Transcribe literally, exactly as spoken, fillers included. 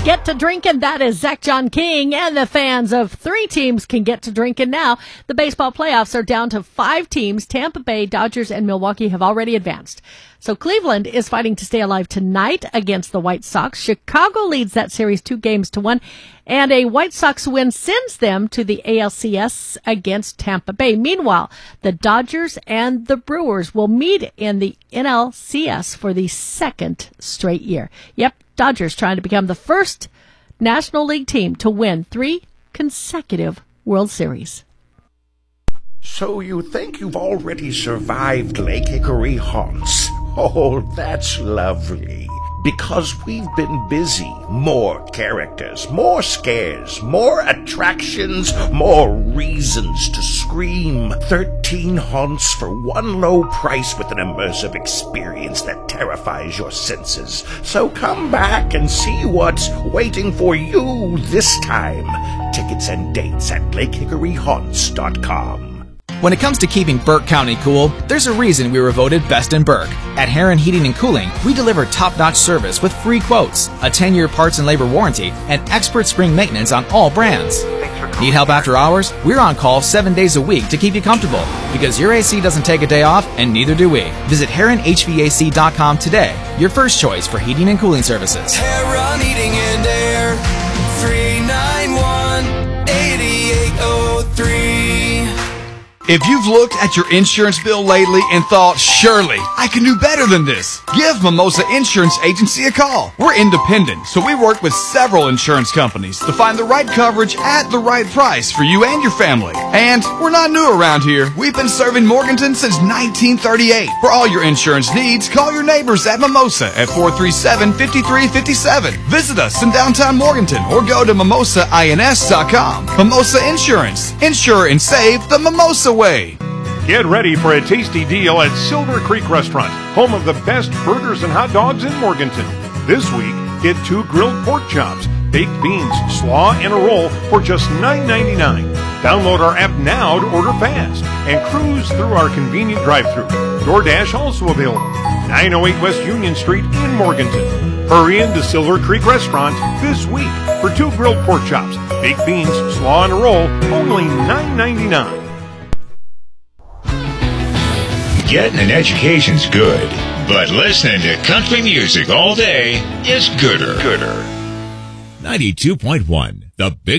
Get to drinking. That is Zach John King, and the fans of three teams can get to drinking now. The baseball playoffs are down to five teams. Tampa Bay, Dodgers, and Milwaukee have already advanced. So Cleveland is fighting to stay alive tonight against the White Sox. Chicago leads that series two games to one, and a White Sox win sends them to the A L C S against Tampa Bay. Meanwhile, the Dodgers and the Brewers will meet in the N L C S for the second straight year. Yep, Dodgers trying to become the first National League team to win three consecutive World Series. So you think you've already survived Lake Hickory haunts? Oh, that's lovely. Because we've been busy. More characters, more scares, more attractions, more reasons to scream. Thirteen haunts for one low price with an immersive experience that terrifies your senses. So come back and see what's waiting for you this time. Tickets and dates at lake hickory haunts dot com. When it comes to keeping Burke County cool, there's a reason we were voted Best in Burke. At Heron Heating and Cooling, we deliver top-notch service with free quotes, a ten-year parts and labor warranty, and expert spring maintenance on all brands. Need help after hours? We're on call seven days a week to keep you comfortable, because your A C doesn't take a day off, and neither do we. Visit Heron H V A C dot com today, your first choice for heating and cooling services. Heron Heating and Air, three nine one, eight eight zero three. If you've looked at your insurance bill lately and thought, surely, I can do better than this, give Mimosa Insurance Agency a call. We're independent, so we work with several insurance companies to find the right coverage at the right price for you and your family. And we're not new around here. We've been serving Morganton since nineteen thirty-eight. For all your insurance needs, call your neighbors at Mimosa at four three seven, five three five seven. Visit us in downtown Morganton or go to mimosa ins dot com. Mimosa Insurance. Insure and save the Mimosa way. Get ready for a tasty deal at Silver Creek Restaurant, home of the best burgers and hot dogs in Morganton. This week, get two grilled pork chops, baked beans, slaw, and a roll for just nine ninety-nine. Download our app now to order fast and cruise through our convenient drive-thru. DoorDash also available. nine oh eight West Union Street in Morganton. Hurry into Silver Creek Restaurant this week for two grilled pork chops, baked beans, slaw, and a roll, only nine ninety-nine. Getting an education's good, but listening to country music all day is gooder. Gooder. ninety-two point one, the big